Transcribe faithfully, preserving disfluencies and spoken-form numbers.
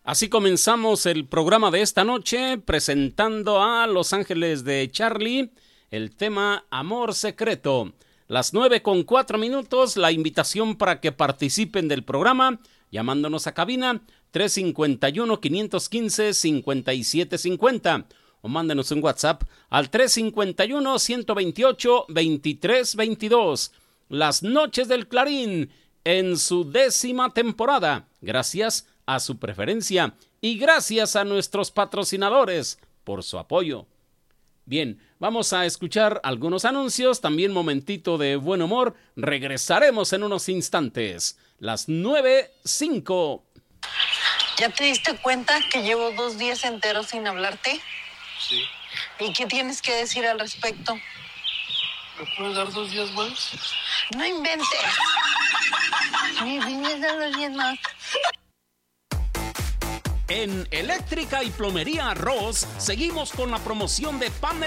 Así comenzamos el programa de esta noche presentando a Los Ángeles de Charlie, el tema Amor Secreto. Las nueve con cuatro minutos, la invitación para que participen del programa, llamándonos a cabina tres cinco uno, cinco uno cinco, cinco siete cinco cero o mándenos un WhatsApp al tres cinco uno, uno dos ocho, dos tres dos dos. Las Noches del Clarín en su décima temporada. Gracias a su preferencia y gracias a nuestros patrocinadores por su apoyo. Bien, vamos a escuchar algunos anuncios, también momentito de buen humor. Regresaremos en unos instantes. Las nueve cinco. ¿Ya te diste cuenta que llevo dos días enteros sin hablarte? Sí. ¿Y qué tienes que decir al respecto? ¿Me puedes dar dos días más? No inventes. Me vienes a dar dos días más. En Eléctrica y Plomería Arroz seguimos con la promoción de paneles